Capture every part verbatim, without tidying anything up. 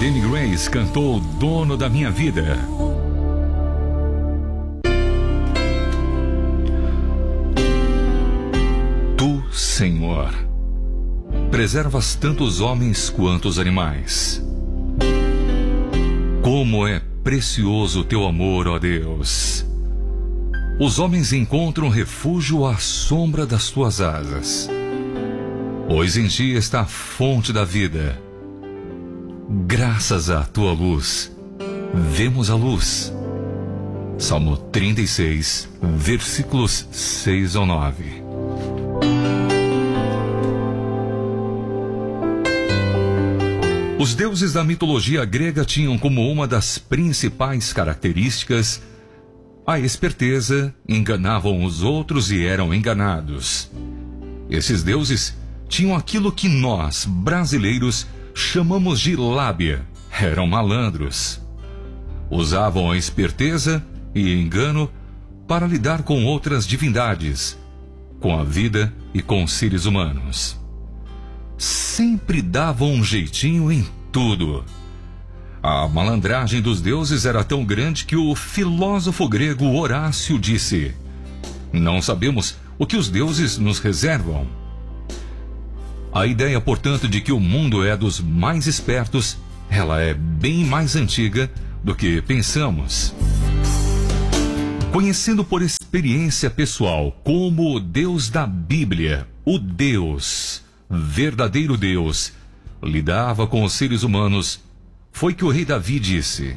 Danny Grace cantou Dono da Minha Vida. Tu, Senhor, preservas tanto os homens quanto os animais. Como é precioso o teu amor, ó Deus. Os homens encontram refúgio à sombra das tuas asas, pois em ti está a fonte da vida. Graças à tua luz, vemos a luz. Salmo trinta e seis, versículos seis ao nove. Os deuses da mitologia grega tinham como uma das principais características a esperteza, enganavam os outros e eram enganados. Esses deuses tinham aquilo que nós, brasileiros, chamamos de lábia. Eram malandros. Usavam a esperteza e engano para lidar com outras divindades, com a vida e com os seres humanos. Sempre davam um jeitinho em tudo. A malandragem dos deuses era tão grande que o filósofo grego Horácio disse: não sabemos o que os deuses nos reservam. A ideia, portanto, de que o mundo é dos mais espertos, ela é bem mais antiga do que pensamos. Conhecendo por experiência pessoal como o Deus da Bíblia, o Deus, verdadeiro Deus, lidava com os seres humanos, foi que o rei Davi disse: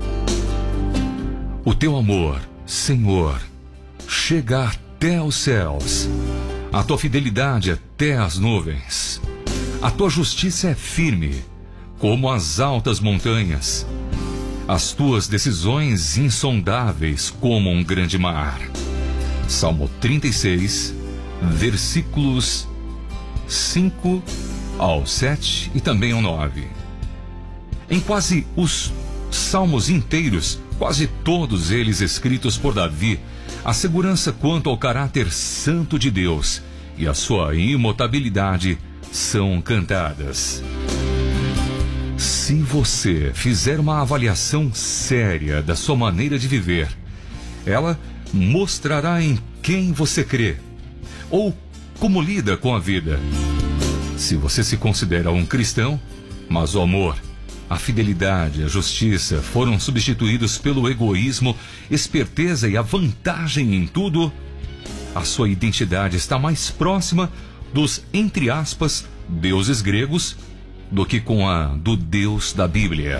o teu amor, Senhor, chega até os céus, a tua fidelidade até as nuvens. A tua justiça é firme, como as altas montanhas. As tuas decisões insondáveis, como um grande mar. Salmo trinta e seis, versículos cinco ao sete e também ao nove. Em quase os salmos inteiros, quase todos eles escritos por Davi, a segurança quanto ao caráter santo de Deus e a sua imutabilidade são cantadas. Se você fizer uma avaliação séria da sua maneira de viver, ela mostrará em quem você crê ou como lida com a vida. Se você se considera um cristão, mas o amor, a fidelidade, a justiça foram substituídos pelo egoísmo, esperteza e a vantagem em tudo, a sua identidade está mais próxima dos, entre aspas, deuses gregos do que com a do Deus da Bíblia.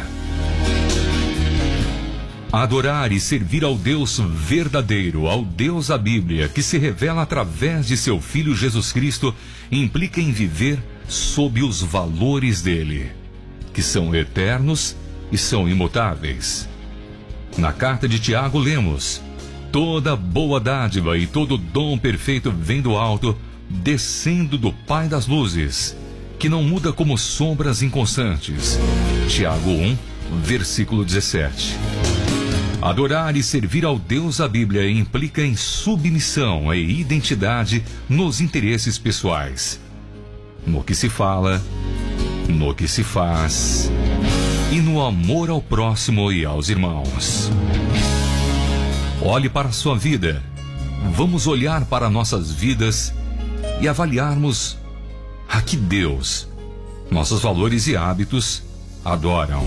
Adorar e servir ao Deus verdadeiro, ao Deus da Bíblia, que se revela através de seu Filho Jesus Cristo, implica em viver sob os valores dele, que são eternos e são imutáveis. Na carta de Tiago lemos: toda boa dádiva e todo dom perfeito vem do alto, descendo do Pai das luzes, que não muda como sombras inconstantes. Tiago um, versículo dezessete. Adorar e servir ao Deus da Bíblia implica em submissão e identidade nos interesses pessoais, no que se fala, no que se faz e no amor ao próximo e aos irmãos. Olhe para a sua vida. Vamos olhar para nossas vidas e avaliarmos a que Deus, nossos valores e hábitos, adoram.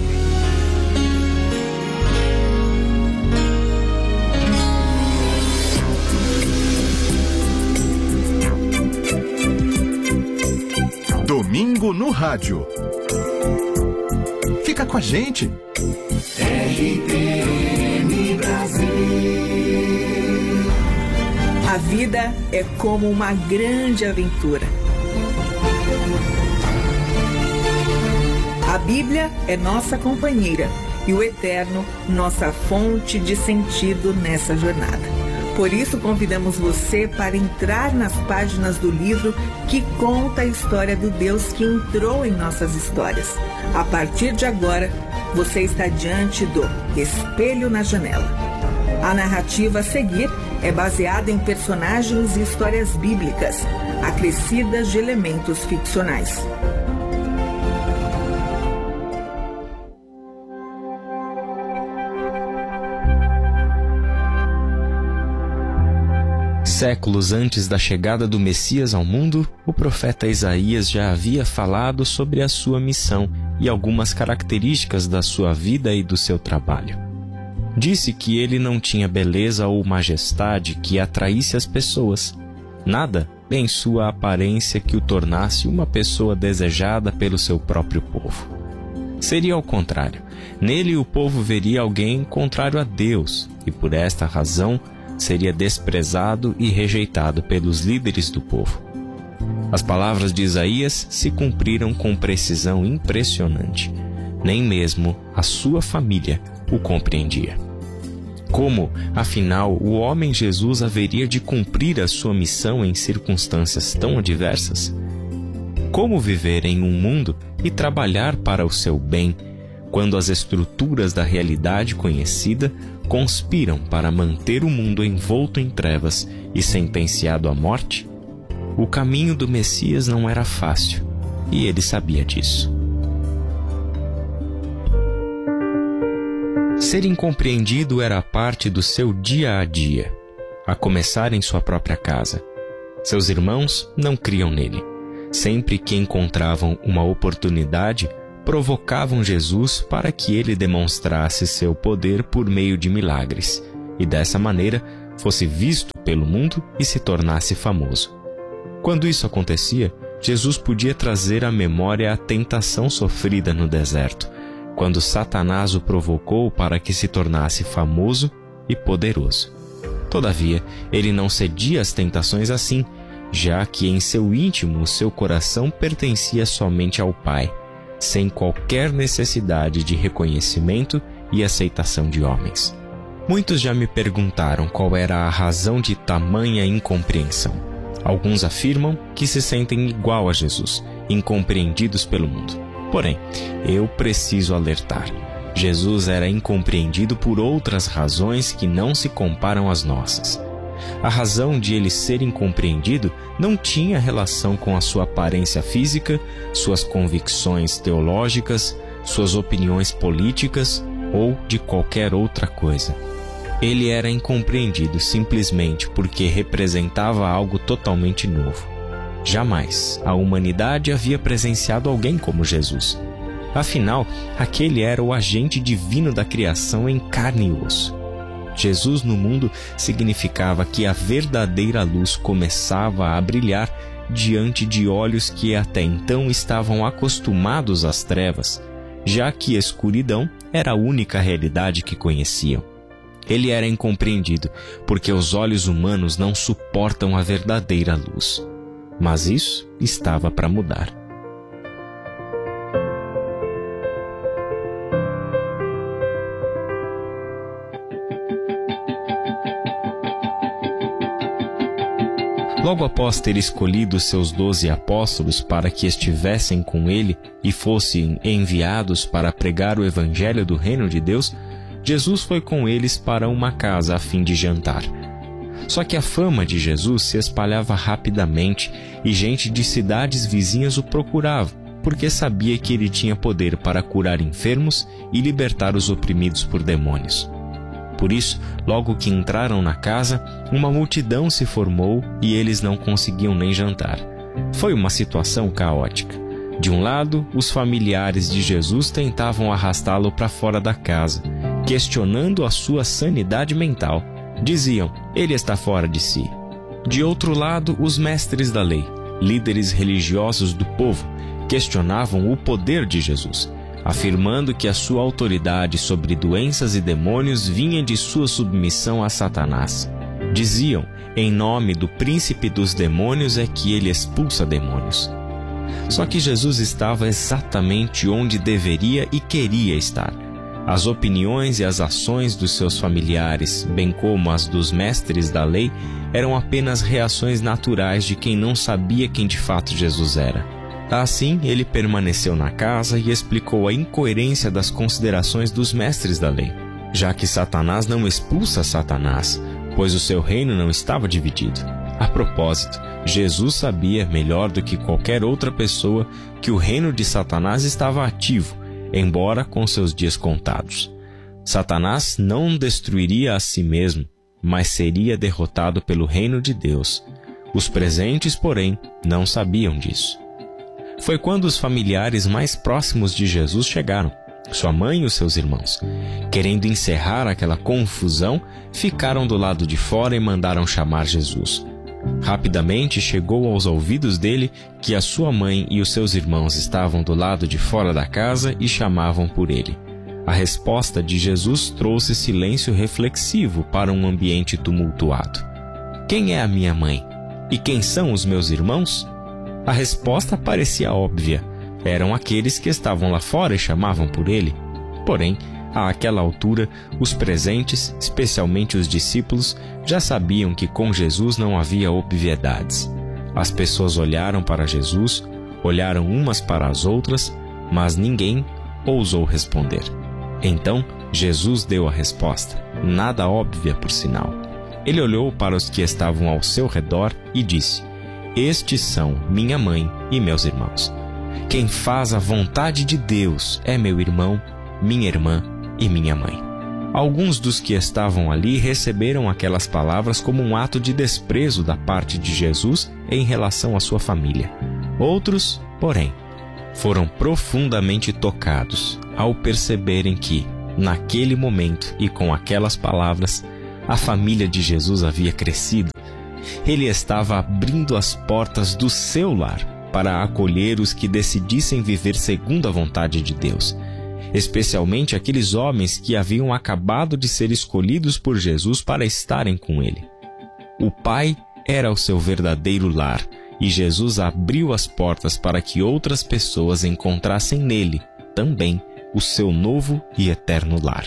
Domingo no Rádio. Fica com a gente. R T M Brasil. A vida é como uma grande aventura. A Bíblia é nossa companheira e o Eterno nossa fonte de sentido nessa jornada. Por isso, convidamos você para entrar nas páginas do livro que conta a história do Deus que entrou em nossas histórias. A partir de agora, você está diante do Espelho na Janela. A narrativa a seguir é baseada em personagens e histórias bíblicas, acrescidas de elementos ficcionais. Séculos antes da chegada do Messias ao mundo, o profeta Isaías já havia falado sobre a sua missão e algumas características da sua vida e do seu trabalho. Disse que ele não tinha beleza ou majestade que atraísse as pessoas, nada em sua aparência que o tornasse uma pessoa desejada pelo seu próprio povo. Seria ao contrário, nele o povo veria alguém contrário a Deus e por esta razão seria desprezado e rejeitado pelos líderes do povo. As palavras de Isaías se cumpriram com precisão impressionante. Nem mesmo a sua família o compreendia. Como, afinal, o homem Jesus haveria de cumprir a sua missão em circunstâncias tão adversas? Como viver em um mundo e trabalhar para o seu bem, quando as estruturas da realidade conhecida conspiram para manter o mundo envolto em trevas e sentenciado à morte? O caminho do Messias não era fácil, e ele sabia disso. Ser incompreendido era parte do seu dia a dia, a começar em sua própria casa. Seus irmãos não criam nele. Sempre que encontravam uma oportunidade, provocavam Jesus para que ele demonstrasse seu poder por meio de milagres, e dessa maneira fosse visto pelo mundo e se tornasse famoso. Quando isso acontecia, Jesus podia trazer à memória a tentação sofrida no deserto, quando Satanás o provocou para que se tornasse famoso e poderoso. Todavia, ele não cedia às tentações assim, já que em seu íntimo o seu coração pertencia somente ao Pai, sem qualquer necessidade de reconhecimento e aceitação de homens. Muitos já me perguntaram qual era a razão de tamanha incompreensão. Alguns afirmam que se sentem igual a Jesus, incompreendidos pelo mundo. Porém, eu preciso alertar. Jesus era incompreendido por outras razões que não se comparam às nossas. A razão de ele ser incompreendido não tinha relação com a sua aparência física, suas convicções teológicas, suas opiniões políticas ou de qualquer outra coisa. Ele era incompreendido simplesmente porque representava algo totalmente novo. Jamais a humanidade havia presenciado alguém como Jesus. Afinal, aquele era o agente divino da criação em carne e osso. Jesus no mundo significava que a verdadeira luz começava a brilhar diante de olhos que até então estavam acostumados às trevas, já que a escuridão era a única realidade que conheciam. Ele era incompreendido porque os olhos humanos não suportam a verdadeira luz. Mas isso estava para mudar. Logo após ter escolhido seus doze apóstolos para que estivessem com ele e fossem enviados para pregar o evangelho do reino de Deus, Jesus foi com eles para uma casa a fim de jantar. Só que a fama de Jesus se espalhava rapidamente e gente de cidades vizinhas o procurava, porque sabia que ele tinha poder para curar enfermos e libertar os oprimidos por demônios. Por isso, logo que entraram na casa, uma multidão se formou e eles não conseguiam nem jantar. Foi uma situação caótica. De um lado, os familiares de Jesus tentavam arrastá-lo para fora da casa, questionando a sua sanidade mental. Diziam, ele está fora de si. De outro lado, os mestres da lei, líderes religiosos do povo, questionavam o poder de Jesus, afirmando que a sua autoridade sobre doenças e demônios vinha de sua submissão a Satanás. Diziam, em nome do príncipe dos demônios é que ele expulsa demônios. Só que Jesus estava exatamente onde deveria e queria estar. As opiniões e as ações dos seus familiares, bem como as dos mestres da lei, eram apenas reações naturais de quem não sabia quem de fato Jesus era. Assim, ele permaneceu na casa e explicou a incoerência das considerações dos mestres da lei, já que Satanás não expulsa Satanás, pois o seu reino não estava dividido. A propósito, Jesus sabia melhor do que qualquer outra pessoa que o reino de Satanás estava ativo, embora com seus dias contados. Satanás não destruiria a si mesmo, mas seria derrotado pelo reino de Deus. Os presentes, porém, não sabiam disso. Foi quando os familiares mais próximos de Jesus chegaram, sua mãe e os seus irmãos. Querendo encerrar aquela confusão, ficaram do lado de fora e mandaram chamar Jesus. Rapidamente chegou aos ouvidos dele que a sua mãe e os seus irmãos estavam do lado de fora da casa e chamavam por ele. A resposta de Jesus trouxe silêncio reflexivo para um ambiente tumultuado. Quem é a minha mãe? E quem são os meus irmãos? A resposta parecia óbvia. Eram aqueles que estavam lá fora e chamavam por ele. Porém, àquela altura, os presentes, especialmente os discípulos, já sabiam que com Jesus não havia obviedades. As pessoas olharam para Jesus, olharam umas para as outras, mas ninguém ousou responder. Então, Jesus deu a resposta, nada óbvia por sinal. Ele olhou para os que estavam ao seu redor e disse: Estes são minha mãe e meus irmãos. Quem faz a vontade de Deus é meu irmão, minha irmã e minha mãe. Alguns dos que estavam ali receberam aquelas palavras como um ato de desprezo da parte de Jesus em relação à sua família. Outros, porém, foram profundamente tocados ao perceberem que, naquele momento e com aquelas palavras, a família de Jesus havia crescido. Ele estava abrindo as portas do seu lar para acolher os que decidissem viver segundo a vontade de Deus, especialmente aqueles homens que haviam acabado de ser escolhidos por Jesus para estarem com ele. O Pai era o seu verdadeiro lar, e Jesus abriu as portas para que outras pessoas encontrassem nele também o seu novo e eterno lar.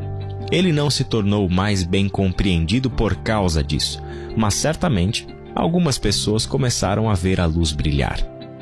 Ele não se tornou mais bem compreendido por causa disso, mas certamente algumas pessoas começaram a ver a luz brilhar.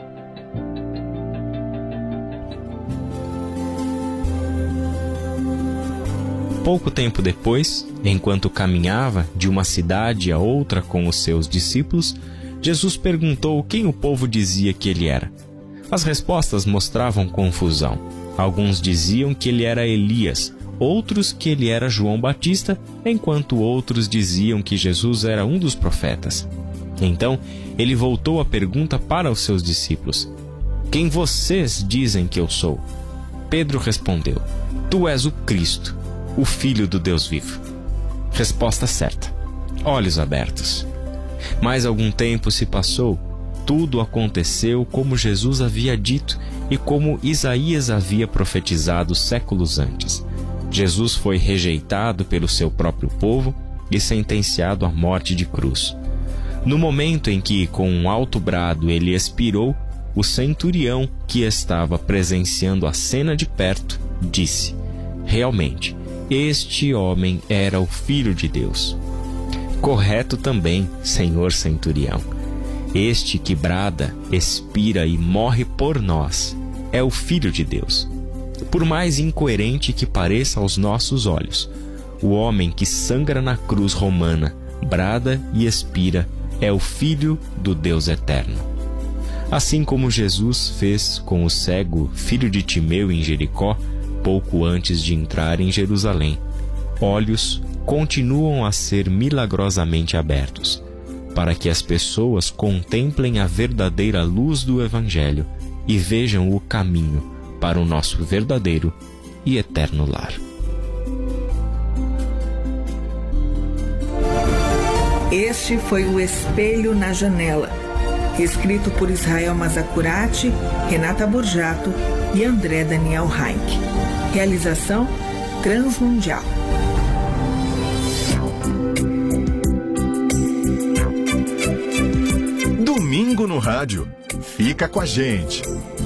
Pouco tempo depois, enquanto caminhava de uma cidade a outra com os seus discípulos, Jesus perguntou quem o povo dizia que ele era. As respostas mostravam confusão. Alguns diziam que ele era Elias, outros que ele era João Batista, enquanto outros diziam que Jesus era um dos profetas. Então, ele voltou a pergunta para os seus discípulos: Quem vocês dizem que eu sou? Pedro respondeu: Tu és o Cristo, o Filho do Deus vivo. Resposta certa. Olhos abertos. Mais algum tempo se passou. Tudo aconteceu como Jesus havia dito e como Isaías havia profetizado séculos antes. Jesus foi rejeitado pelo seu próprio povo e sentenciado à morte de cruz. No momento em que, com um alto brado, ele expirou, o centurião que estava presenciando a cena de perto disse: Realmente, este homem era o Filho de Deus. Correto também, senhor centurião. Este que brada, expira e morre por nós é o Filho de Deus. Por mais incoerente que pareça aos nossos olhos, o homem que sangra na cruz romana, brada e expira, é o Filho do Deus eterno. Assim como Jesus fez com o cego filho de Timeu em Jericó, pouco antes de entrar em Jerusalém, olhos continuam a ser milagrosamente abertos, para que as pessoas contemplem a verdadeira luz do Evangelho e vejam o caminho para o nosso verdadeiro e eterno lar. Este foi o Espelho na Janela, escrito por Israel Mazacurati, Renata Borjato e André Daniel Heinck. Realização Transmundial. Domingo no Rádio. Fica com a gente.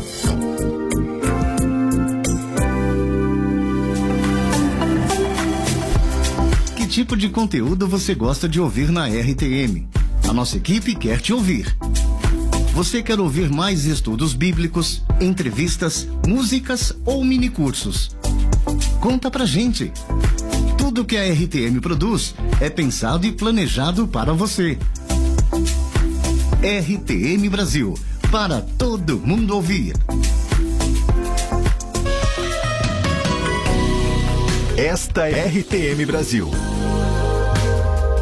Que tipo de conteúdo você gosta de ouvir na R T M? A nossa equipe quer te ouvir. Você quer ouvir mais estudos bíblicos, entrevistas, músicas ou minicursos? Conta pra gente. Tudo que a R T M produz é pensado e planejado para você. R T M Brasil, para todo mundo ouvir. Esta é R T M Brasil.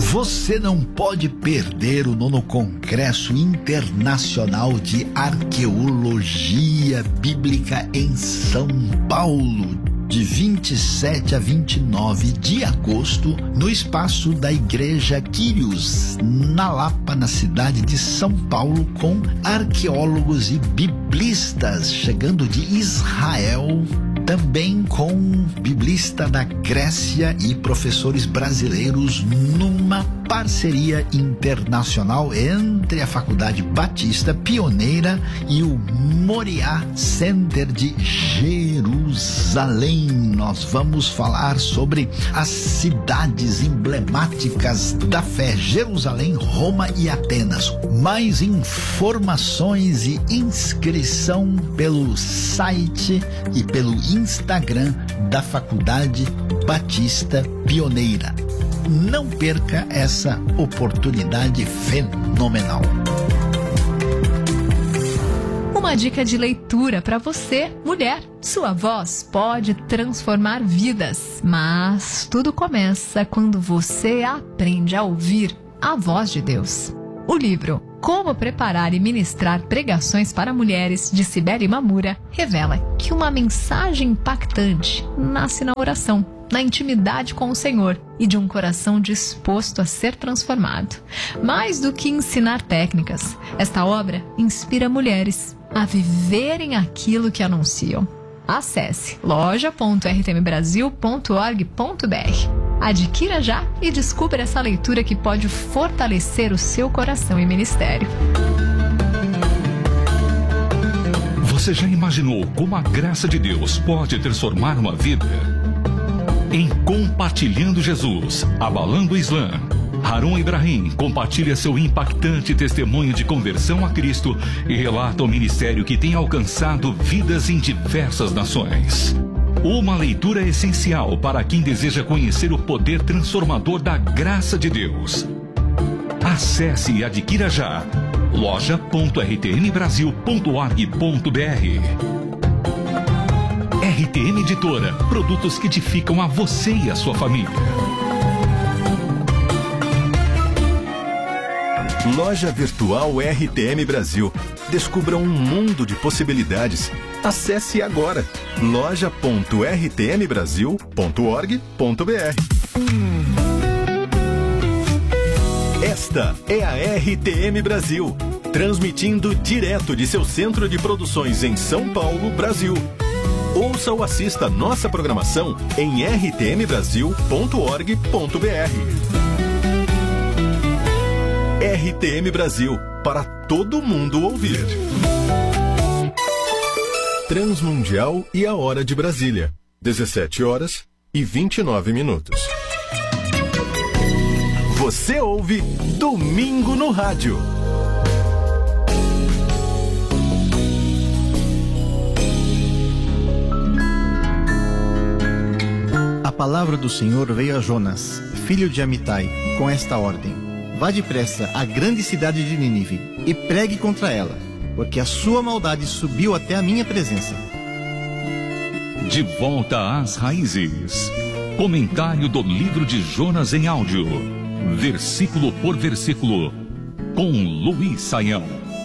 Você não pode perder o nono Congresso Internacional de Arqueologia Bíblica em São Paulo, de vinte e sete a vinte e nove de agosto, no espaço da Igreja Quírios, na Lapa, na cidade de São Paulo, com arqueólogos e biblistas chegando de Israel, também com biblista da Grécia e professores brasileiros, numa parceria internacional entre a Faculdade Batista Pioneira e o Moriá Center de Jerusalém. Nós vamos falar sobre as cidades emblemáticas da fé: Jerusalém, Roma e Atenas. Mais informações e inscrição pelo site e pelo Instagram da Faculdade Batista Pioneira. Não perca essa oportunidade fenomenal. Uma dica de leitura para você, mulher. Sua voz pode transformar vidas, mas tudo começa quando você aprende a ouvir a voz de Deus. O livro Como Preparar e Ministrar Pregações para Mulheres, de Cibele Mamura, revela que uma mensagem impactante nasce na oração, na intimidade com o Senhor e de um coração disposto a ser transformado. Mais do que ensinar técnicas, esta obra inspira mulheres a viverem aquilo que anunciam. Acesse loja ponto r t m brasil ponto org ponto b r. Adquira já e descubra essa leitura que pode fortalecer o seu coração e ministério. Você já imaginou como a graça de Deus pode transformar uma vida? Em Compartilhando Jesus, Abalando o Islã, Harun Ibrahim compartilha seu impactante testemunho de conversão a Cristo e relata o ministério que tem alcançado vidas em diversas nações. Uma leitura essencial para quem deseja conhecer o poder transformador da graça de Deus. Acesse e adquira já loja ponto r t m brasil ponto org ponto b r. R T M Editora, produtos que edificam a você e a sua família. Loja Virtual R T M Brasil. Descubra um mundo de possibilidades. Acesse agora loja ponto r t m brasil ponto org ponto b r. Esta é a R T M Brasil, transmitindo direto de seu centro de produções em São Paulo, Brasil. Ouça ou assista nossa programação em r t m brasil ponto org ponto b r. R T M Brasil, para todo mundo ouvir. Transmundial e a hora de Brasília, dezessete horas e vinte e nove minutos. Você ouve Domingo no Rádio. A palavra do Senhor veio a Jonas, filho de Amitai, com esta ordem: vá depressa à grande cidade de Nínive e pregue contra ela, porque a sua maldade subiu até a minha presença. De volta às raízes. Comentário do livro de Jonas em áudio, versículo por versículo, com Luiz Saião.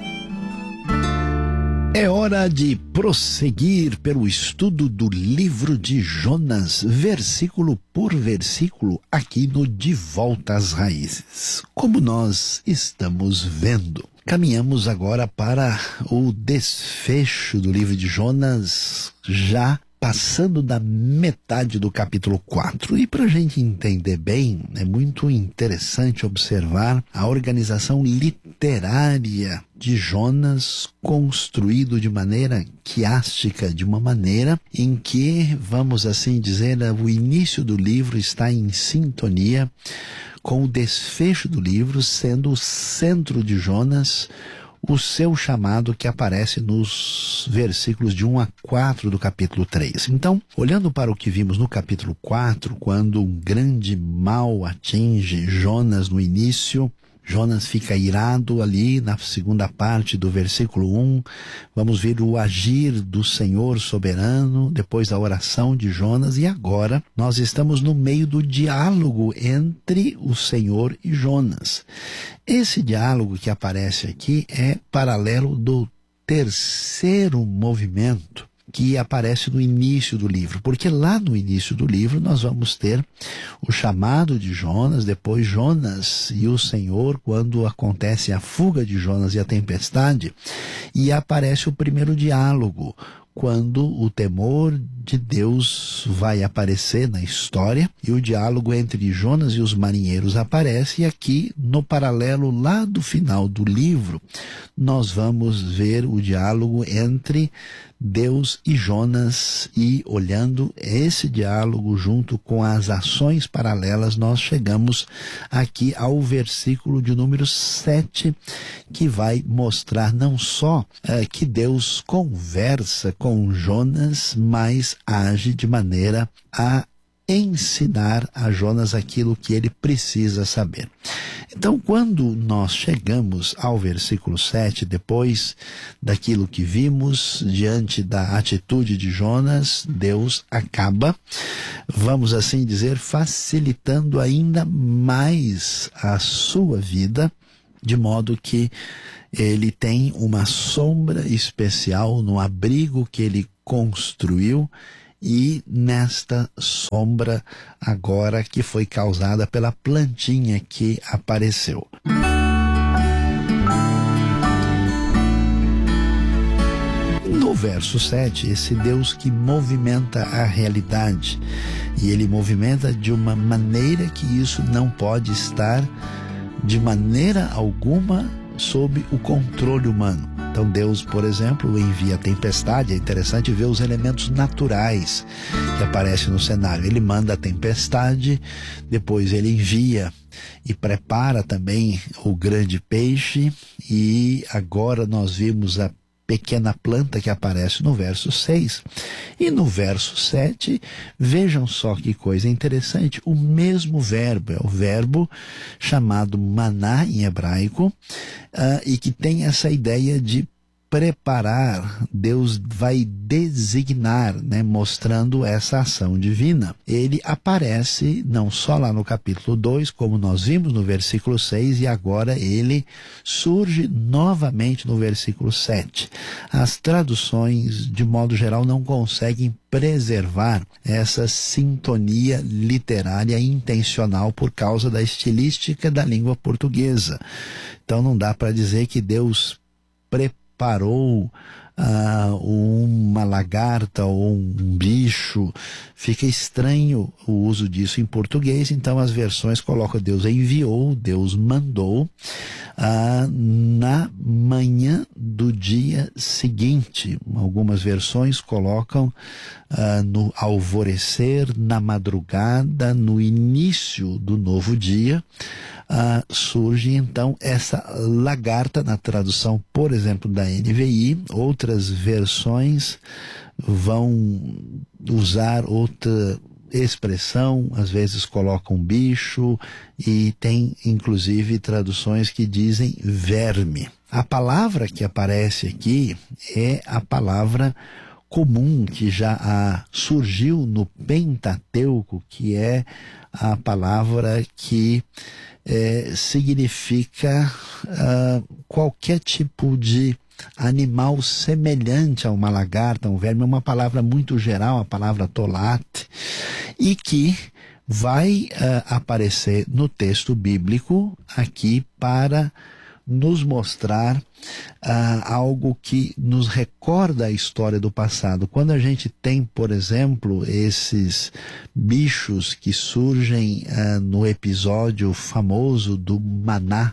É hora de prosseguir pelo estudo do livro de Jonas, versículo por versículo, aqui no De Volta às Raízes. Como nós estamos vendo, caminhamos agora para o desfecho do livro de Jonas, já passando da metade do capítulo quatro. E para a gente entender bem, é muito interessante observar a organização literária de Jonas, construído de maneira quiástica, de uma maneira em que, vamos assim dizer, o início do livro está em sintonia com o desfecho do livro, sendo o centro de Jonas o seu chamado, que aparece nos versículos de um a quatro do capítulo três. Então, olhando para o que vimos no capítulo quatro, quando um grande mal atinge Jonas no início, Jonas fica irado ali na segunda parte do versículo um. Vamos ver o agir do Senhor soberano depois da oração de Jonas. E agora nós estamos no meio do diálogo entre o Senhor e Jonas. Esse diálogo que aparece aqui é paralelo do terceiro movimento que aparece no início do livro, porque lá no início do livro nós vamos ter o chamado de Jonas, depois Jonas e o Senhor, quando acontece a fuga de Jonas e a tempestade, e aparece o primeiro diálogo, quando o temor de Deus vai aparecer na história e o diálogo entre Jonas e os marinheiros aparece. E aqui no paralelo lá do final do livro nós vamos ver o diálogo entre Deus e Jonas, e olhando esse diálogo junto com as ações paralelas, nós chegamos aqui ao versículo de número sete, que vai mostrar não só é, que Deus conversa com Jonas, mas age de maneira a ensinar a Jonas aquilo que ele precisa saber. Então, quando nós chegamos ao versículo sete, depois daquilo que vimos, diante da atitude de Jonas, Deus acaba, vamos assim dizer, facilitando ainda mais a sua vida, de modo que ele tem uma sombra especial no abrigo que ele construiu, e nesta sombra agora que foi causada pela plantinha que apareceu. No verso sete, esse Deus que movimenta a realidade, e ele movimenta de uma maneira que isso não pode estar de maneira alguma sob o controle humano. Então Deus, por exemplo, envia a tempestade. É interessante ver os elementos naturais que aparecem no cenário. Ele manda a tempestade, depois ele envia e prepara também o grande peixe, e agora nós vimos a pequena planta que aparece no verso seis. E no verso sete, vejam só que coisa interessante, o mesmo verbo, é o verbo chamado maná em hebraico, uh, e que tem essa ideia de preparar. Deus vai designar, né, mostrando essa ação divina. Ele aparece não só lá no capítulo dois, como nós vimos no versículo seis, e agora ele surge novamente no versículo sete. As traduções, de modo geral, não conseguem preservar essa sintonia literária intencional por causa da estilística da língua portuguesa. Então não dá para dizer que Deus preparou parou uh, uma lagarta ou um bicho. Fica estranho o uso disso em português, então as versões colocam Deus enviou, Deus mandou uh, na manhã do dia seguinte. Algumas versões colocam uh, no alvorecer, na madrugada, no início do novo dia. Uh, surge então essa lagarta na tradução, por exemplo, da N V I. Outras versões vão usar outra expressão, às vezes colocam bicho, e tem inclusive traduções que dizem verme. A palavra que aparece aqui é a palavra comum que já ah, surgiu no Pentateuco, que é a palavra que é, significa ah, qualquer tipo de animal semelhante a uma lagarta, um verme. É uma palavra muito geral, a palavra tolate, e que vai uh, aparecer no texto bíblico aqui para nos mostrar uh, algo que nos recorda a história do passado. Quando a gente tem, por exemplo, esses bichos que surgem uh, no episódio famoso do maná,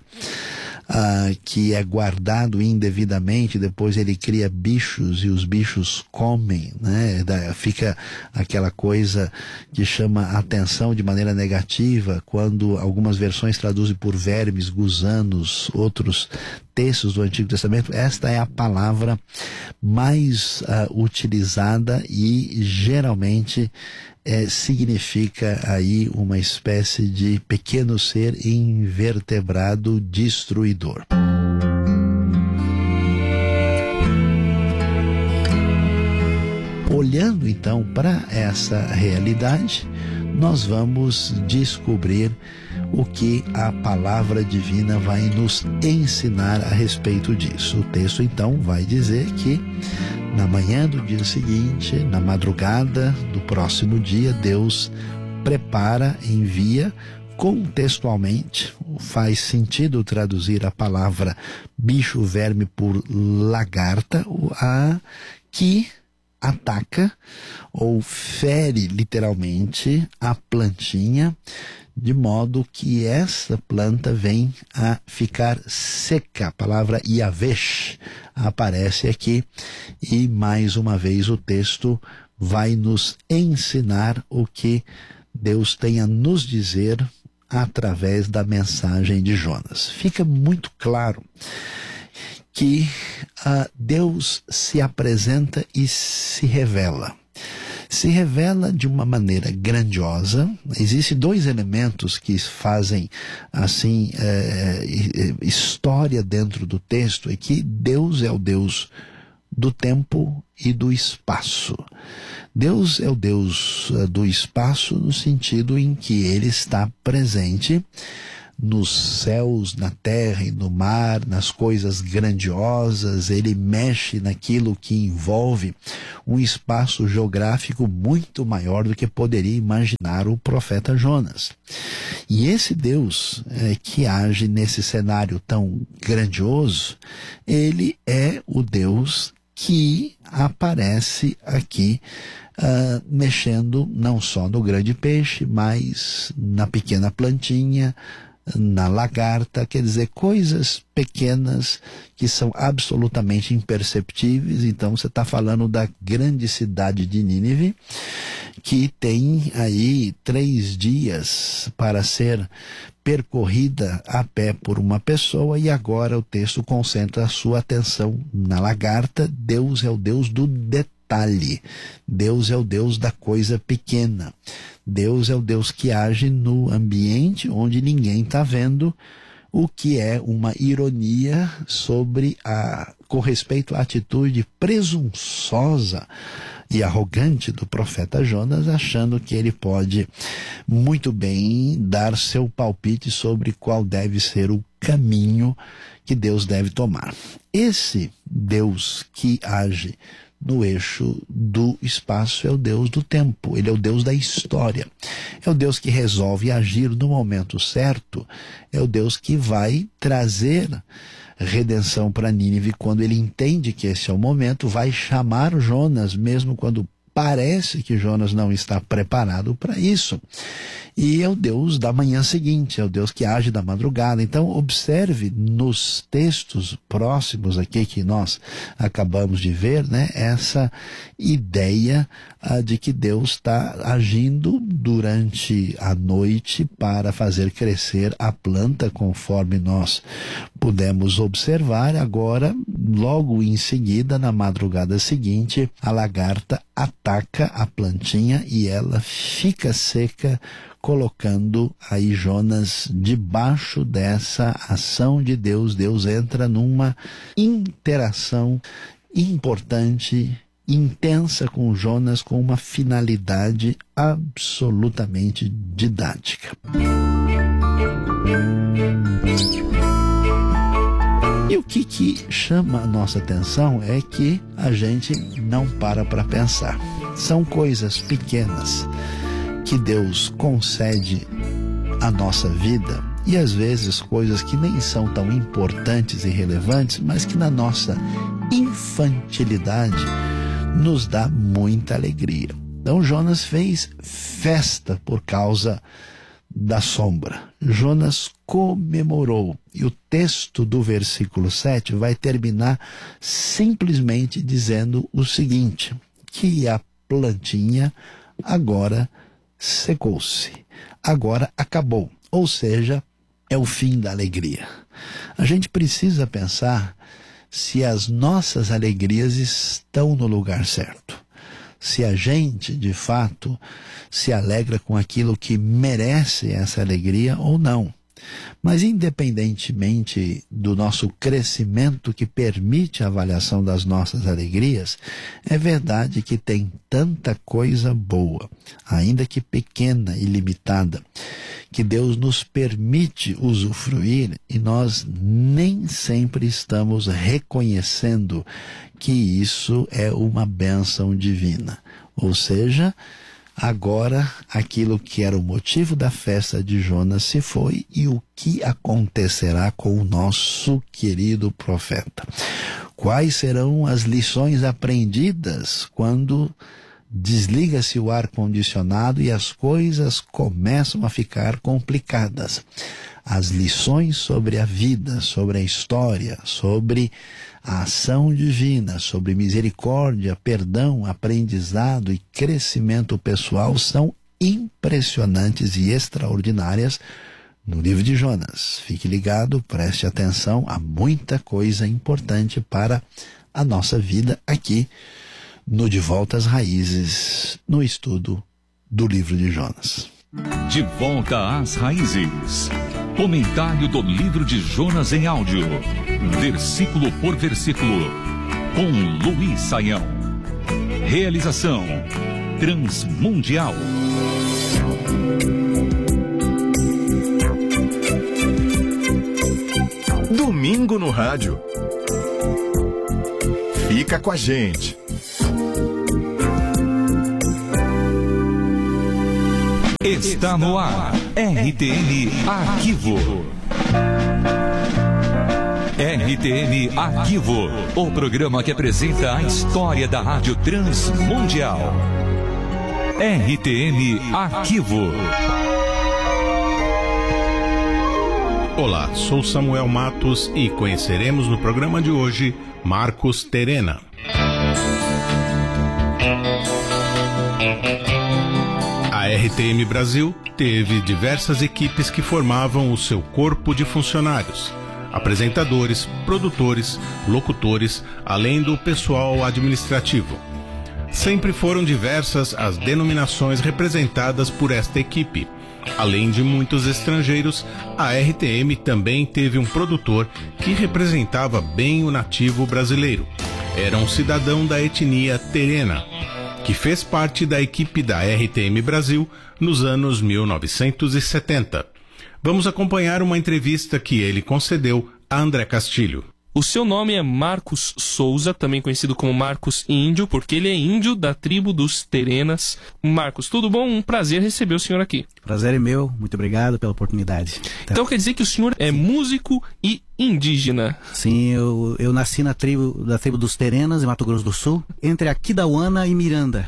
Uh, que é guardado indevidamente, depois ele cria bichos e os bichos comem, né? Da, fica aquela coisa que chama a atenção de maneira negativa, quando algumas versões traduzem por vermes, gusanos, outros textos do Antigo Testamento. Esta é a palavra mais uh, utilizada, e geralmente é, significa aí uma espécie de pequeno ser invertebrado destruidor. Olhando então para essa realidade, nós vamos descobrir o que a palavra divina vai nos ensinar a respeito disso. O texto então vai dizer que na manhã do dia seguinte, na madrugada do próximo dia, Deus prepara, envia. Contextualmente, faz sentido traduzir a palavra bicho verme por lagarta, a que ataca ou fere literalmente a plantinha, de modo que essa planta vem a ficar seca. A palavra yavesh aparece aqui e mais uma vez o texto vai nos ensinar o que Deus tem a nos dizer através da mensagem de Jonas. Fica muito claro que uh, Deus se apresenta e se revela. Se revela de uma maneira grandiosa. Existem dois elementos que fazem assim é, história dentro do texto, é que Deus é o Deus do tempo e do espaço. Deus é o Deus uh, do espaço no sentido em que Ele está presente nos céus, na terra e no mar, nas coisas grandiosas. Ele mexe naquilo que envolve um espaço geográfico muito maior do que poderia imaginar o profeta Jonas. E esse Deus é, que age nesse cenário tão grandioso, ele é o Deus que aparece aqui uh, mexendo não só no grande peixe, mas na pequena plantinha, na lagarta, quer dizer, coisas pequenas que são absolutamente imperceptíveis. Então você está falando da grande cidade de Nínive, que tem aí três dias para ser percorrida a pé por uma pessoa, e agora o texto concentra a sua atenção na lagarta. Deus é o Deus do detalhe, Deus é o Deus da coisa pequena. Deus é o Deus que age no ambiente onde ninguém está vendo, o que é uma ironia sobre a, com respeito à atitude presunçosa e arrogante do profeta Jonas, achando que ele pode muito bem dar seu palpite sobre qual deve ser o caminho que Deus deve tomar. Esse Deus que age no eixo do espaço é o Deus do tempo, ele é o Deus da história, é o Deus que resolve agir no momento certo, é o Deus que vai trazer redenção para Nínive quando ele entende que esse é o momento, vai chamar Jonas mesmo quando parece que Jonas não está preparado para isso. E é o Deus da manhã seguinte, é o Deus que age da madrugada. Então observe nos textos próximos aqui que nós acabamos de ver, né, essa ideia ah, de que Deus está agindo durante a noite para fazer crescer a planta, conforme nós pudemos observar. Agora, logo em seguida, na madrugada seguinte, a lagarta ataca a plantinha e ela fica seca, colocando aí Jonas debaixo dessa ação de Deus. Deus entra numa interação importante, intensa com Jonas, com uma finalidade absolutamente didática. E o que, que chama a nossa atenção é que a gente não para para pensar. São coisas pequenas que Deus concede à nossa vida, e às vezes coisas que nem são tão importantes e relevantes, mas que na nossa infantilidade nos dá muita alegria. Então Jonas fez festa por causa da sombra. Jonas comemorou. E o texto do versículo sete vai terminar simplesmente dizendo o seguinte, que a plantinha agora secou-se, agora acabou, ou seja, é o fim da alegria. A gente precisa pensar se as nossas alegrias estão no lugar certo, se a gente, de fato, se alegra com aquilo que merece essa alegria ou não. Mas independentemente do nosso crescimento que permite a avaliação das nossas alegrias, é verdade que tem tanta coisa boa, ainda que pequena e limitada, que Deus nos permite usufruir e nós nem sempre estamos reconhecendo que isso é uma bênção divina. Ou seja, agora, aquilo que era o motivo da festa de Jonas se foi, e o que acontecerá com o nosso querido profeta? Quais serão as lições aprendidas quando desliga-se o ar-condicionado e as coisas começam a ficar complicadas? As lições sobre a vida, sobre a história, sobre a ação divina, sobre misericórdia, perdão, aprendizado e crescimento pessoal são impressionantes e extraordinárias no livro de Jonas. Fique ligado, preste atenção, há muita coisa importante para a nossa vida aqui no De Volta às Raízes, no estudo do livro de Jonas. De Volta às Raízes. Comentário do livro de Jonas em áudio, versículo por versículo, com Luiz Saião. Realização Transmundial. Domingo no rádio. Fica com a gente. Está no ar, R T M Arquivo. R T M Arquivo, o programa que apresenta a história da Rádio Transmundial. R T M Arquivo. Olá, sou Samuel Matos e conheceremos no programa de hoje Marcos Terena. A R T M Brasil teve diversas equipes que formavam o seu corpo de funcionários, apresentadores, produtores, locutores, além do pessoal administrativo. Sempre foram diversas as denominações representadas por esta equipe. Além de muitos estrangeiros, a R T M também teve um produtor que representava bem o nativo brasileiro. Era um cidadão da etnia terena, que fez parte da equipe da R T M Brasil nos anos mil novecentos e setenta. Vamos acompanhar uma entrevista que ele concedeu a André Castilho. O seu nome é Marcos Souza, também conhecido como Marcos Índio, porque ele é índio da tribo dos Terenas. Marcos, tudo bom? Um prazer receber o senhor aqui. Prazer é meu, muito obrigado pela oportunidade. Tá. Então quer dizer que o senhor é músico e indígena? Sim, eu, eu nasci na tribo, da tribo dos Terenas, em Mato Grosso do Sul, entre Aquidauana e Miranda,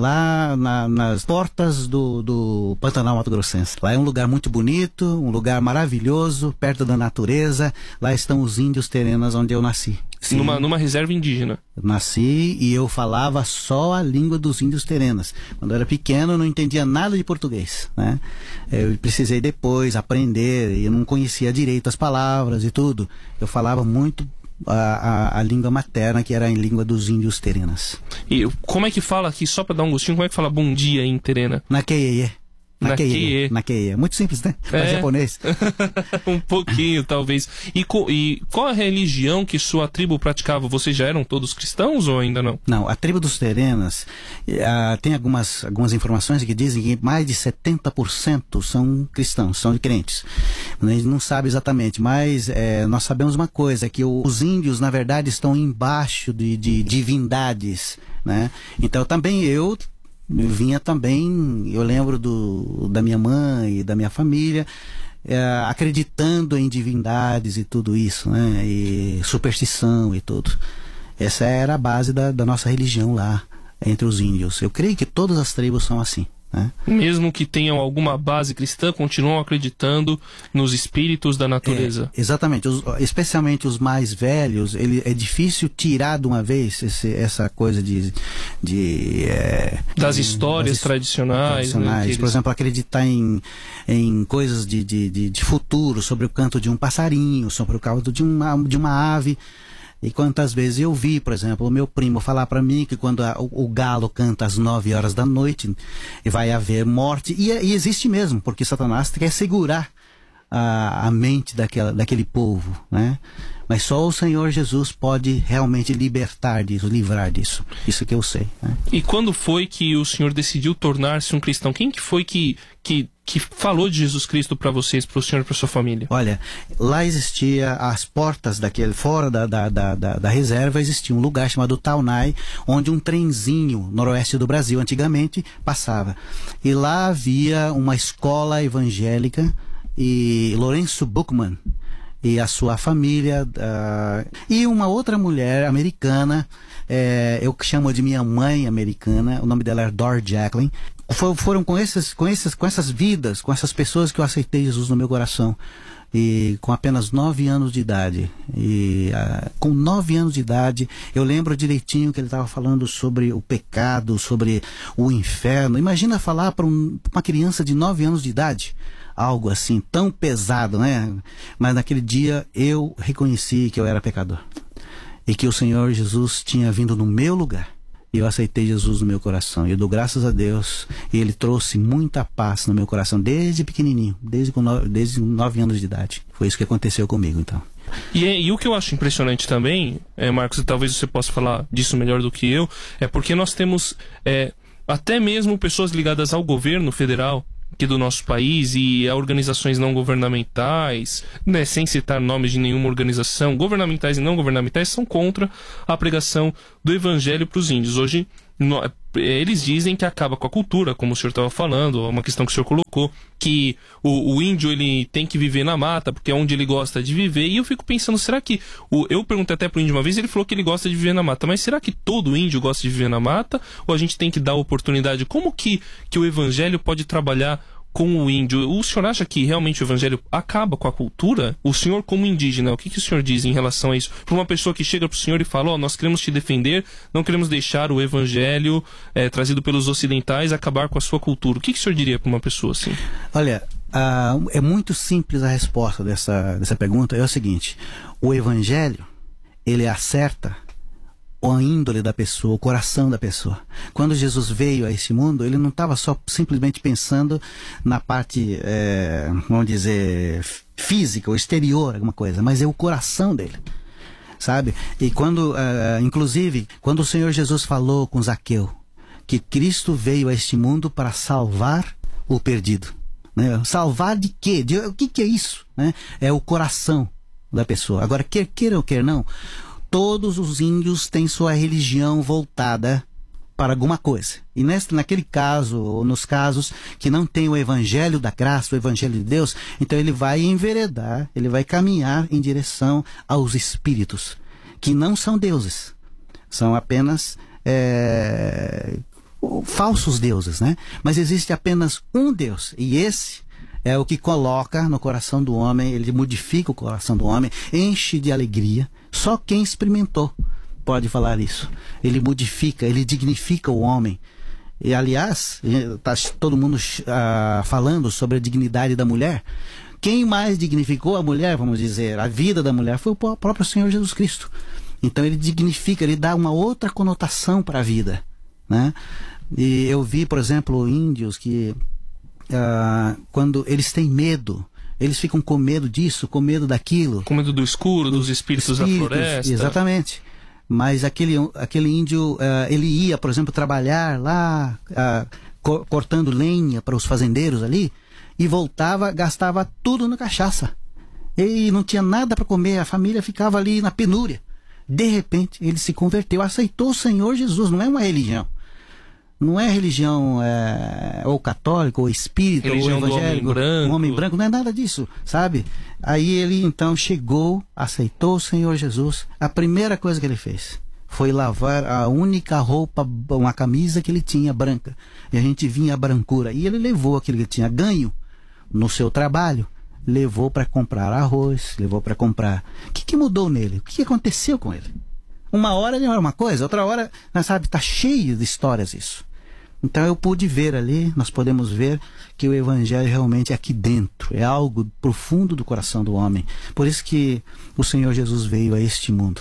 lá na, nas portas do, do Pantanal Mato Grossense. Lá é um lugar muito bonito, um lugar maravilhoso, perto da natureza. Lá estão os índios terenas onde eu nasci. Sim. Numa, numa reserva indígena. Eu nasci e eu falava só a língua dos índios terenas. Quando eu era pequeno eu não entendia nada de português, né? Eu precisei depois aprender, e eu não conhecia direito as palavras e tudo. Eu falava muito A, a, a língua materna, que era a língua dos índios terenas. E como é que fala aqui, só pra dar um gostinho, como é que fala bom dia em terena? Naqueiê. Naqueiê. Naqueiê. Muito simples, né? Para é. japonês. Um pouquinho, talvez. E, co, e qual a religião que sua tribo praticava? Vocês já eram todos cristãos ou ainda não? Não, a tribo dos Terenas uh, tem algumas, algumas informações que dizem que mais de setenta por cento são cristãos, são crentes. A gente não sabe exatamente, mas é, nós sabemos uma coisa, que o, os índios, na verdade, estão embaixo de, de divindades, né? Então também eu... Eu vinha também, eu lembro do, da minha mãe e da minha família, é, acreditando em divindades e tudo isso, né? E superstição e tudo. Essa era a base da, da nossa religião lá, entre os índios. Eu creio que todas as tribos são assim, né? Mesmo que tenham alguma base cristã, continuam acreditando nos espíritos da natureza. É, exatamente, os, especialmente os mais velhos, ele, é difícil tirar de uma vez esse, essa coisa de... de é, das histórias das tradicionais. tradicionais. Né, eles... Por exemplo, acreditar em, em coisas de, de, de, de futuro, sobre o canto de um passarinho, sobre o canto de uma, de uma ave. E quantas vezes eu vi, por exemplo, o meu primo falar para mim que quando a, o, o galo canta às nove horas da noite, vai haver morte. E, e existe mesmo, porque Satanás quer segurar a, a mente daquela, daquele povo, né? Mas só o Senhor Jesus pode realmente libertar disso, livrar disso. Isso que eu sei, né? E quando foi que o senhor decidiu tornar-se um cristão? Quem que foi que, que, que falou de Jesus Cristo para vocês, para o senhor e para sua família? Olha, lá existia as portas daquele, fora da, da, da, da, da reserva, existia um lugar chamado Taunay, onde um trenzinho noroeste do Brasil, antigamente, passava. E lá havia uma escola evangélica, e Lourenço Buchmann e a sua família, uh, e uma outra mulher americana, é, eu chamo de minha mãe americana, o nome dela é Dor Jacqueline. For, foram com, esses, com, esses, com essas vidas, com essas pessoas que eu aceitei Jesus no meu coração, e com apenas nove anos de idade. E uh, com nove anos de idade, eu lembro direitinho que ele estava falando sobre o pecado, sobre o inferno. Imagina falar para um, uma criança de nove anos de idade algo assim tão pesado, né? Mas naquele dia eu reconheci que eu era pecador e que o Senhor Jesus tinha vindo no meu lugar. E eu aceitei Jesus no meu coração. E eu dou graças a Deus. E Ele trouxe muita paz no meu coração desde pequenininho, desde com nove, desde nove anos de idade. Foi isso que aconteceu comigo, então. E, e o que eu acho impressionante também, é, Marcos, e talvez você possa falar disso melhor do que eu, é porque nós temos é, até mesmo pessoas ligadas ao governo federal aqui do nosso país e a organizações não governamentais, né, sem citar nomes de nenhuma organização, governamentais e não governamentais, são contra a pregação do evangelho para os índios. Hoje, no, eles dizem que acaba com a cultura, como o senhor estava falando, uma questão que o senhor colocou, que o, o índio ele tem que viver na mata, porque é onde ele gosta de viver. E eu fico pensando, será que... O, eu perguntei até para o índio uma vez, ele falou que ele gosta de viver na mata, mas será que todo índio gosta de viver na mata? Ou a gente tem que dar oportunidade? Como que, que o evangelho pode trabalhar com o índio? O senhor acha que realmente o evangelho acaba com a cultura? O senhor como indígena, o que, que o senhor diz em relação a isso? Para uma pessoa que chega para o senhor e fala, ó, oh, nós queremos te defender, não queremos deixar o evangelho é, trazido pelos ocidentais acabar com a sua cultura. O que, que o senhor diria para uma pessoa assim? Olha, uh, é muito simples a resposta dessa, dessa pergunta. É o seguinte, o evangelho, ele acerta a índole da pessoa, o coração da pessoa. Quando Jesus veio a esse mundo, ele não estava só simplesmente pensando na parte, é, vamos dizer, física, ou exterior, alguma coisa, mas é o coração dele, sabe? E quando, uh, inclusive, quando o Senhor Jesus falou com Zaqueu, que Cristo veio a este mundo para salvar o perdido, né? Salvar de quê? De, o que, que é isso? Né? É o coração da pessoa. Agora, quer queira ou quer não, todos os índios têm sua religião voltada para alguma coisa. E nesse, naquele caso, ou nos casos que não tem o evangelho da graça, o evangelho de Deus, então ele vai enveredar, ele vai caminhar em direção aos espíritos, que não são deuses. São apenas é, falsos deuses, né? Mas existe apenas um Deus, e esse é o que coloca no coração do homem, ele modifica o coração do homem, enche de alegria. Só quem experimentou pode falar isso. Ele modifica, ele dignifica o homem. E, aliás, está todo mundo uh, falando sobre a dignidade da mulher. Quem mais dignificou a mulher, vamos dizer, a vida da mulher, foi o próprio Senhor Jesus Cristo. Então ele dignifica, ele dá uma outra conotação para a vida, né? E eu vi, por exemplo, índios que... Uh, quando eles têm medo, eles ficam com medo disso, com medo daquilo, com medo do escuro, dos espíritos, espíritos da floresta. Exatamente. Mas aquele, aquele índio, uh, ele ia, por exemplo, trabalhar lá, uh, co cortando lenha para os fazendeiros ali, e voltava, gastava tudo na cachaça. E não tinha nada para comer, a família ficava ali na penúria. De repente, ele se converteu, aceitou o Senhor Jesus, não é uma religião. Não é religião é, ou católica, ou espírita, religião ou evangélico, do homem branco. Um homem branco, não é nada disso, sabe? Aí ele então chegou, aceitou o Senhor Jesus. A primeira coisa que ele fez foi lavar a única roupa, uma camisa que ele tinha branca. E a gente vinha a brancura. E ele levou aquilo que ele tinha ganho no seu trabalho, levou para comprar arroz, levou para comprar... O que, que mudou nele? O que, que aconteceu com ele? Uma hora ele era uma coisa, outra hora, sabe, está cheio de histórias isso. Então eu pude ver ali, nós podemos ver que o evangelho realmente é aqui dentro, é algo profundo do coração do homem. Por isso que o Senhor Jesus veio a este mundo.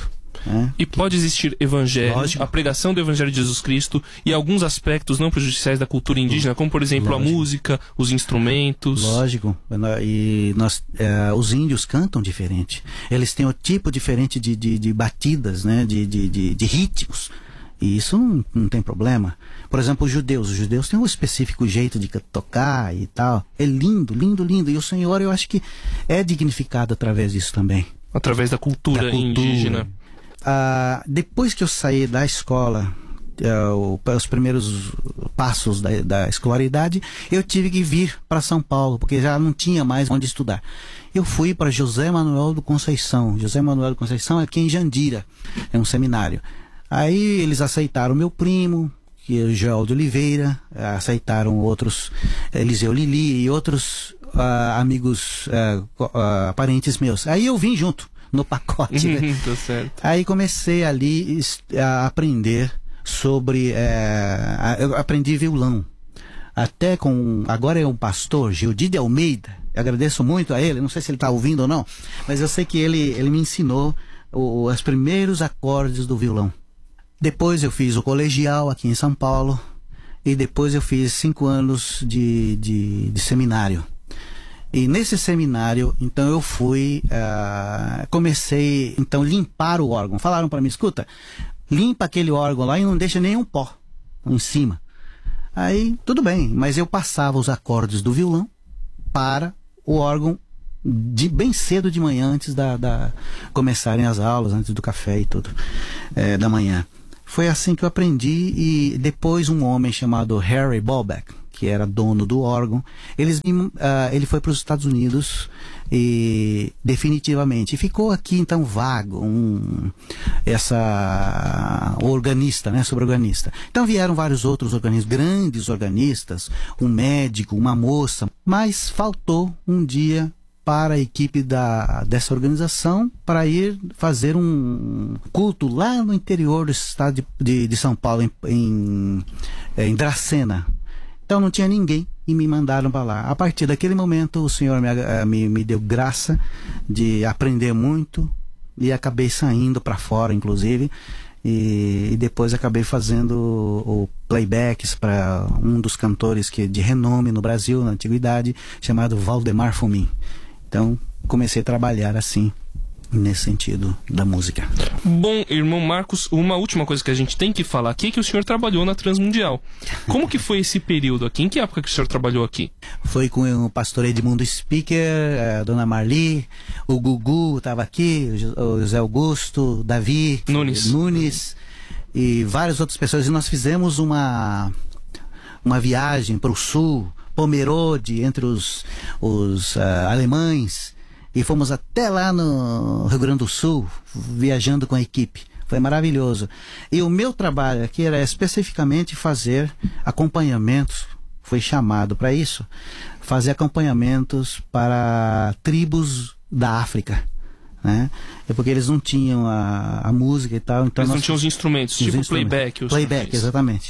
Né? E pode existir evangelho, Lógico. a pregação do evangelho de Jesus Cristo e alguns aspectos não prejudiciais da cultura indígena, como por exemplo Lógico. a música, os instrumentos. Lógico. E nós, é, os índios cantam diferente. Eles têm um tipo diferente de, de, de batidas, né? de, de, de, de ritmos. E isso não, não tem problema. Por exemplo, os judeus. Os judeus têm um específico jeito de tocar e tal. É lindo, lindo, lindo. E o Senhor, eu acho que é dignificado através disso também. Através da cultura, da cultura. indígena. Ah, depois que eu saí da escola, uh, os primeiros passos da, da escolaridade, eu tive que vir para São Paulo, porque já não tinha mais onde estudar. Eu fui para José Manuel do Conceição. José Manuel do Conceição é aqui em Jandira, é um seminário. Aí eles aceitaram meu primo, que é o Joel de Oliveira, aceitaram outros, Eliseu Lili e outros uh, amigos, uh, uh, parentes meus. Aí eu vim junto no pacote. Né? Tá certo. Aí comecei ali a aprender sobre, uh, eu aprendi violão. Até com, agora é um pastor, Gildi de Almeida. Eu agradeço muito a ele, não sei se ele está ouvindo ou não, mas eu sei que ele, ele me ensinou o, os primeiros acordes do violão. Depois eu fiz o colegial aqui em São Paulo e depois eu fiz cinco anos de, de, de seminário. E nesse seminário, então eu fui, uh, comecei então limpar o órgão. Falaram para mim, escuta, limpa aquele órgão lá e não deixa nenhum pó em cima. Aí, tudo bem, mas eu passava os acordes do violão para o órgão de, bem cedo de manhã, antes da, da começarem as aulas, antes do café e tudo, é, da manhã. Foi assim que eu aprendi. E depois um homem chamado Harry Bobeck, que era dono do órgão, eles, uh, ele foi para os Estados Unidos e definitivamente e ficou aqui então vago um, essa organista, né, sobre organista. Então vieram vários outros organistas, grandes organistas, um médico, uma moça, mas faltou um dia para a equipe da, dessa organização para ir fazer um culto lá no interior do estado de, de, de São Paulo, em, em, em Dracena. Então não tinha ninguém e me mandaram para lá. A partir daquele momento o Senhor me, me, me deu graça de aprender muito e acabei saindo para fora, inclusive, e, e depois acabei fazendo o, o playbacks para um dos cantores que, de renome no Brasil, na antiguidade, chamado Valdemar Fumin. Então, comecei a trabalhar assim, nesse sentido da música. Bom, irmão Marcos, uma última coisa que a gente tem que falar aqui é que o senhor trabalhou na Transmundial. Como que foi esse período aqui? Em que época que o senhor trabalhou aqui? Foi com o pastor Edmundo Speaker, a dona Marli, o Gugu estava aqui, o José Augusto, Davi Nunes. Nunes e várias outras pessoas. E nós fizemos uma, uma viagem para o sul, Pomerode, entre os, os uh, alemães, e fomos até lá no Rio Grande do Sul, viajando com a equipe. Foi maravilhoso. E o meu trabalho aqui era especificamente fazer acompanhamentos, foi chamado para isso, fazer acompanhamentos para tribos da África. Né? É porque eles não tinham a, a música e tal. Então eles nós, não tinham os instrumentos, os tipo instrumentos. playback. Os playback, exatamente.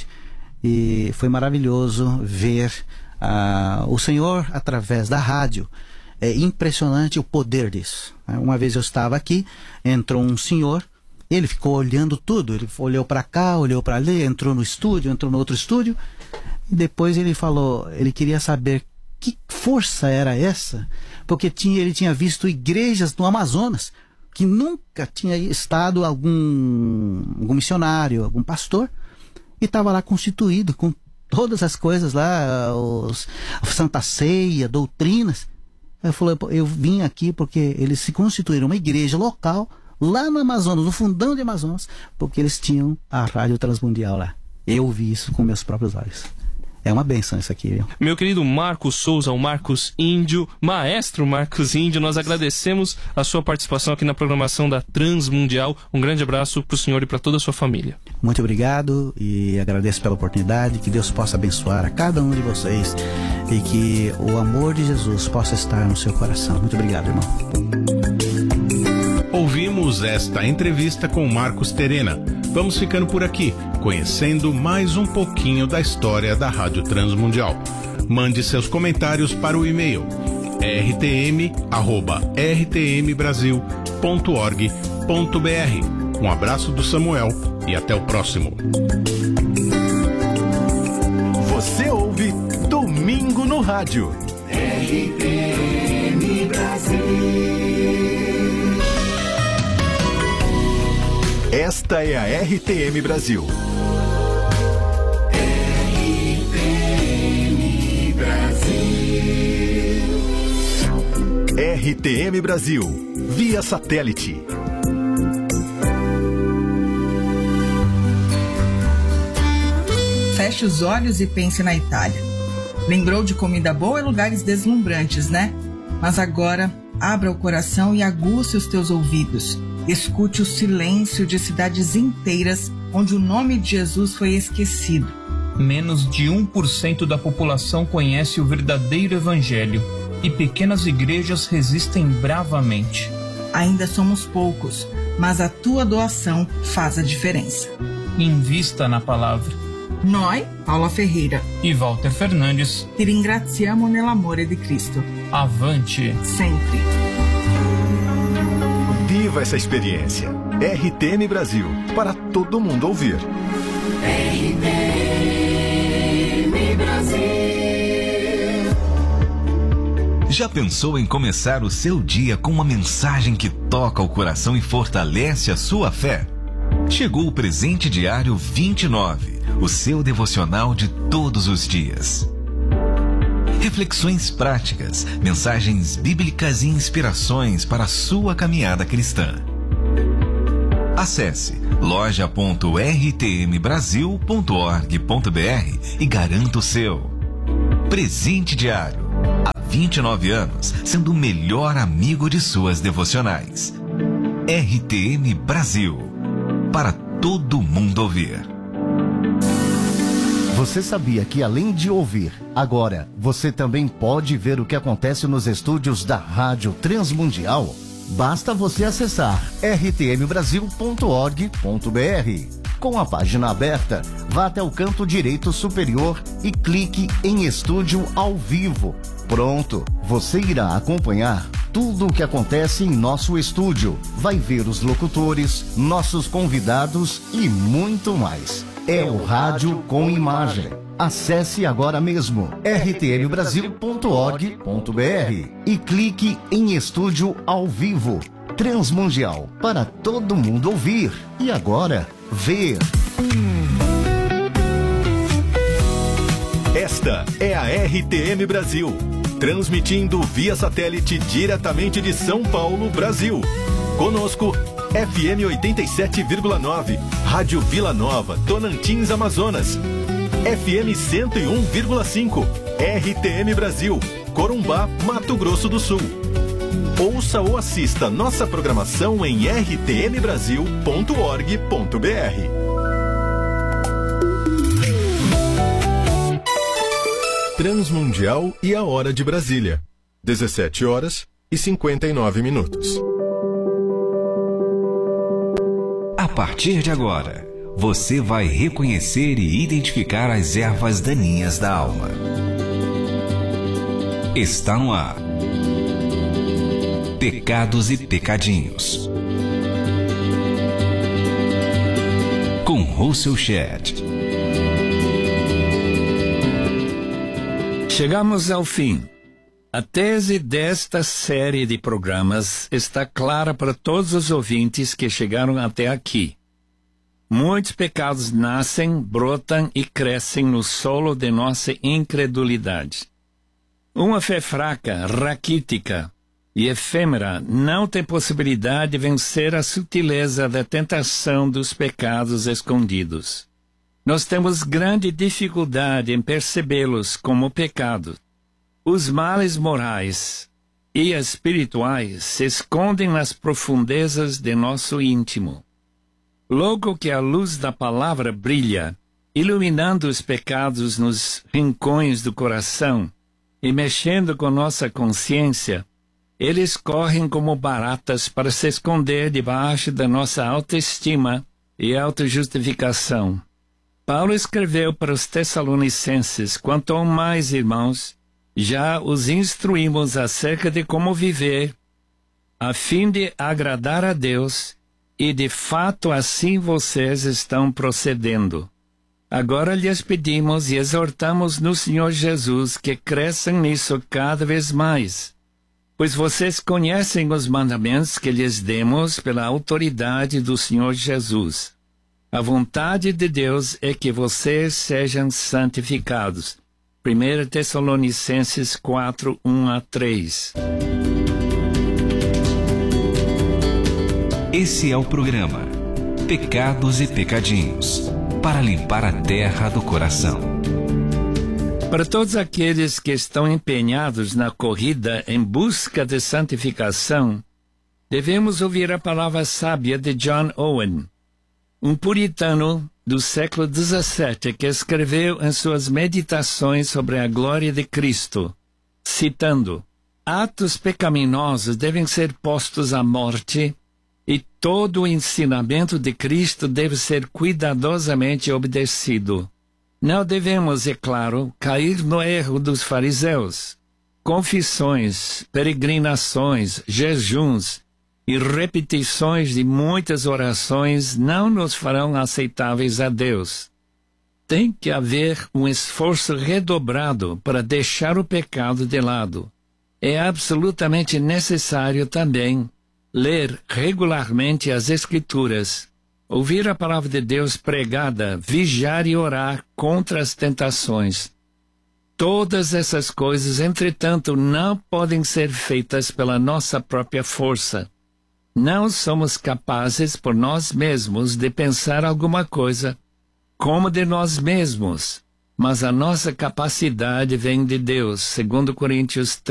E foi maravilhoso ver uh, o Senhor através da rádio. É impressionante o poder disso. Uma vez eu estava aqui, entrou um senhor, ele ficou olhando tudo, ele olhou para cá, olhou para ali, entrou no estúdio, entrou no outro estúdio, e depois ele falou, ele queria saber que força era essa, porque tinha, ele tinha visto igrejas no Amazonas, que nunca tinha estado algum, algum missionário, algum pastor, e estava lá constituído com todas as coisas lá, os, a Santa Ceia, doutrinas. Eu falei, eu vim aqui porque eles se constituíram uma igreja local lá no Amazonas, no fundão de Amazonas, porque eles tinham a Rádio Transmundial lá. Eu vi isso com meus próprios olhos. É uma benção isso aqui, viu? Meu querido Marcos Souza, o Marcos Índio, maestro Marcos Índio, nós agradecemos a sua participação aqui na programação da Transmundial. Um grande abraço para o senhor e para toda a sua família. Muito obrigado e agradeço pela oportunidade, que Deus possa abençoar a cada um de vocês e que o amor de Jesus possa estar no seu coração. Muito obrigado, irmão. Ouvimos esta entrevista com Marcos Terena. Vamos ficando por aqui, conhecendo mais um pouquinho da história da Rádio Transmundial. Mande seus comentários para o e-mail r t m arroba r t m brasil ponto org ponto b r. Um abraço do Samuel e até o próximo. Você ouve Domingo no Rádio. R T M Brasil. Esta é a R T M Brasil. R T M Brasil. R T M Brasil, via satélite. Feche os olhos e pense na Itália. Lembrou de comida boa e lugares deslumbrantes, né? Mas agora, abra o coração e aguce os teus ouvidos. Escute o silêncio de cidades inteiras onde o nome de Jesus foi esquecido. Menos de um por cento da população conhece o verdadeiro evangelho e pequenas igrejas resistem bravamente. Ainda somos poucos, mas a tua doação faz a diferença. Invista na palavra. Noi, Paula Ferreira e Walter Fernandes, ti ringraziamo nell'amore di Cristo. Avante! Sempre. Viva essa experiência. R T M Brasil, para todo mundo ouvir. R T M Brasil. Já pensou em começar o seu dia com uma mensagem que toca o coração e fortalece a sua fé? Chegou o Presente Diário vinte e nove, o seu devocional de todos os dias. Reflexões práticas, mensagens bíblicas e inspirações para a sua caminhada cristã. Acesse loja ponto r t m brasil ponto org ponto b r e garanta o seu. Presente Diário, há vinte e nove anos, sendo o melhor amigo de suas devocionais. R T M Brasil, para todo mundo ouvir. Você sabia que além de ouvir, agora você também pode ver o que acontece nos estúdios da Rádio Transmundial? Basta você acessar r t m brasil ponto org ponto b r. Com a página aberta, vá até o canto direito superior e clique em Estúdio ao Vivo. Pronto, você irá acompanhar tudo o que acontece em nosso estúdio. Vai ver os locutores, nossos convidados e muito mais. É o rádio com imagem. Acesse agora mesmo r t m brasil ponto org ponto b r e clique em Estúdio ao Vivo. Transmundial, para todo mundo ouvir e agora ver. Esta é a R T M Brasil, transmitindo via satélite diretamente de São Paulo, Brasil. Conosco, F M oitenta e sete vírgula nove, Rádio Vila Nova, Tocantins, Amazonas. F M cento e um vírgula cinco, R T M Brasil, Corumbá, Mato Grosso do Sul. Ouça ou assista nossa programação em r t m brasil ponto org ponto b r. Transmundial e a hora de Brasília. dezessete horas e cinquenta e nove minutos. A partir de agora, você vai reconhecer e identificar as ervas daninhas da alma. Está no ar. Pecados e Pecadinhos. Com Russell Shedd. Chegamos ao fim. A tese desta série de programas está clara para todos os ouvintes que chegaram até aqui. Muitos pecados nascem, brotam e crescem no solo de nossa incredulidade. Uma fé fraca, raquítica e efêmera não tem possibilidade de vencer a sutileza da tentação dos pecados escondidos. Nós temos grande dificuldade em percebê-los como pecado. Os males morais e espirituais se escondem nas profundezas de nosso íntimo. Logo que a luz da palavra brilha, iluminando os pecados nos rincões do coração e mexendo com nossa consciência, eles correm como baratas para se esconder debaixo da nossa autoestima e autojustificação. Paulo escreveu para os Tessalonicenses: quanto ao mais, irmãos, já os instruímos acerca de como viver, a fim de agradar a Deus e de fato assim vocês estão procedendo. Agora lhes pedimos e exortamos no Senhor Jesus que cresçam nisso cada vez mais, pois vocês conhecem os mandamentos que lhes demos pela autoridade do Senhor Jesus. A vontade de Deus é que vocês sejam santificados. primeira Tessalonicenses quatro, um a três. Esse é o programa Pecados e Pecadinhos, para limpar a terra do coração. Para todos aqueles que estão empenhados na corrida em busca de santificação, devemos ouvir a palavra sábia de John Owen, um puritano do século dezessete que escreveu em suas meditações sobre a glória de Cristo, citando: atos pecaminosos devem ser postos à morte e todo o ensinamento de Cristo deve ser cuidadosamente obedecido. Não devemos, é claro, cair no erro dos fariseus. Confissões, peregrinações, jejuns e repetições de muitas orações não nos farão aceitáveis a Deus. Tem que haver um esforço redobrado para deixar o pecado de lado. É absolutamente necessário também ler regularmente as Escrituras, ouvir a palavra de Deus pregada, vigiar e orar contra as tentações. Todas essas coisas, entretanto, não podem ser feitas pela nossa própria força. Não somos capazes por nós mesmos de pensar alguma coisa como de nós mesmos, mas a nossa capacidade vem de Deus, segundo Coríntios